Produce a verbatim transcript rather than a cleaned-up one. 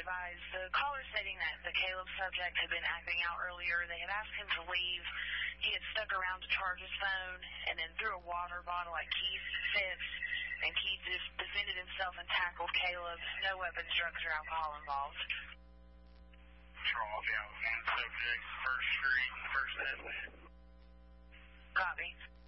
advised. The caller stating that the Caleb subject had been acting out earlier. They had asked him to leave. He had stuck around to charge his phone and then threw a water bottle at Keith Fitz, and Keith just defended himself and tackled Caleb. No weapons, drugs, or alcohol involved. Control, yeah, one subject, First Street, First Avenue. Copy.